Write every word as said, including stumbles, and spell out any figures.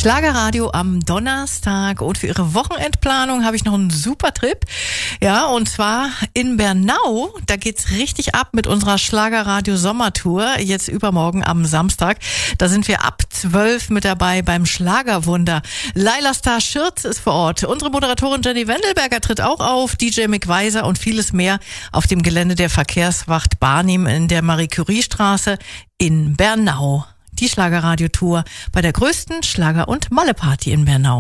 Schlagerradio am Donnerstag, und für Ihre Wochenendplanung habe ich noch einen super Trip. Ja, und zwar in Bernau. Da geht's richtig ab mit unserer Schlagerradio Sommertour. Jetzt übermorgen am Samstag. Da sind wir ab zwölf mit dabei beim Schlagerwunder. Laila Star Schirz ist vor Ort. Unsere Moderatorin Jenny Wendelberger tritt auch auf. D J Mick Weiser und vieles mehr auf dem Gelände der Verkehrswacht Barnim in der Marie-Curie-Straße in Bernau. Die Schlagerradio-Tour bei der größten Schlager- und Malle-Party in Bernau.